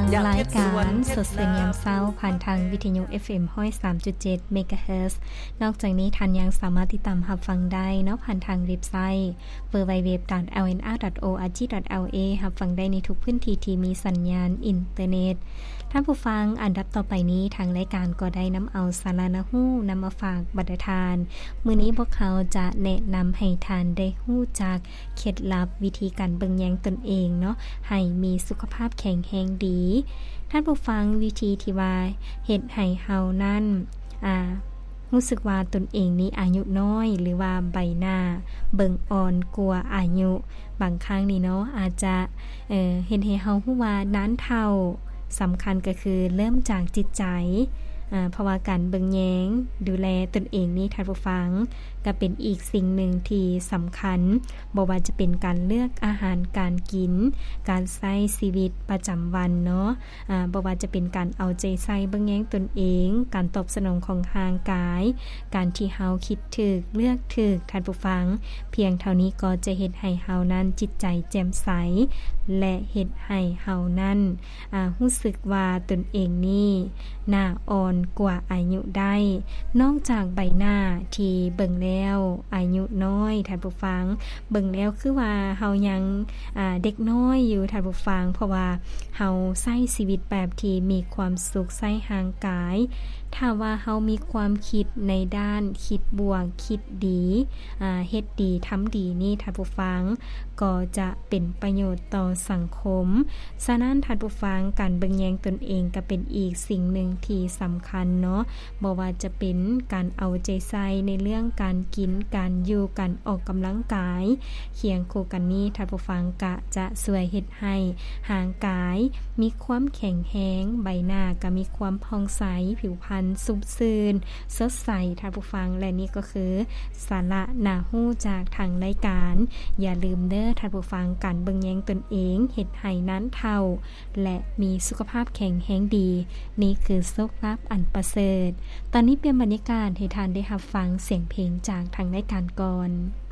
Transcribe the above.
รายการสดเสียงยามเช้าผ่านทางวิทยุ FM 103.7 MHz นอกจากนี้ท่านยังสามารถติดตามรับฟังได้เนาะผ่านทางเว็บไซต์ www.lnr.org.la รับฟังได้ในทุกพื้นที่ที่มีสัญญาณอินเทอร์เน็ตท่านผู้ฟังอันดับต่อไปนี้ทางรายการก็ได้นำเอาสาระนะฮู้นำมาฝากบรรดาทานมื้อนี้พวกเขาจะแนะนำให้ทานได้ฮู้จักเคล็ดลับวิธีการเบิ่งแยงตนเองเนาะให้มีสุขภาพแข็งแรงดีท่านผู้ฟังวิธีที่ว่าเฮ็ดให้เฮานั้นรู้สึกว่าตนเองนี้อายุน้อยหรือว่าใบหน้าเบิ่งอ่อนกว่าอายุบางครั้งนี่เนาะอาจจะเห็นให้เฮาฮู้ว่านานเท่าสำคัญก็คือเริ่มจากจิตใจเพราะว่าการเบิ่งแยงดูแลตนเองนี่ท่านผู้ฟังก็เป็นอีกสิ่งหนึ่งที่สำคัญบ่ว่าจะเป็นการเลือกอาหารการกินการใช้ชีวิตประจำวันเนาะบ่ว่าจะเป็นการเอาใจใส่เบิ่งแยงตนเองการตอบสนองของร่างกายการที่เฮาคิดถูกเลือกถูกท่านผู้ฟังเพียงเท่านี้ก็จะเฮ็ดให้เฮานั้นจิตใจแจ่มใสและเฮ็ดให้เฮานั้นรู้สึกว่าตนเองนี่หน้าอ่อนกว่าอายุได้นอกจากใบหน้าที่เบิ่งแล้วอายุน้อยท่านผู้ฟังเบิ่งแล้วคือว่าเฮายังเด็กน้อยอยู่ท่านผู้ฟังเพราะว่าเฮาใช้ชีวิตแบบที่มีความสุขใช้ห่างกายถ้าว่าเฮามีความคิดในด้านคิดบวกคิดดีเฮ็ดดีทำดีนี่ท่านผู้ฟังก็จะเป็นประโยชน์ต่อสังคมฉะนั้นท่านผู้ฟังการเบิ่งแยงตนเองก็เป็นอีกสิ่งหนึ่งที่สำคัญเนาะบ่ว่าจะเป็นการเอาใจใส่ในเรื่องการกินการอยู่การออกกำลังกายเคียงคู่กันนี้ท่านผู้ฟังก็จะช่วยเฮ็ดให้ร่างกายมีความแข็งแรงใบหน้าก็มีความผ่องใสผิวพรรณสุบซื่นสดใสท่านผู้ฟังและนี่ก็คือสาระน่าฮู้จากทางรายการอย่าลืมเด้อท่านผู้ฟังการเบิ่งแยงตนเองเฮ็ดให้นั้นเท่าและมีสุขภาพแข็งแรงดีนี่คือโชคลาภอันประเสริฐตอนนี้เปลี่ยนบรรยากาศให้ท่านได้รับฟังเสียงเพลงจากทางรายการก่อน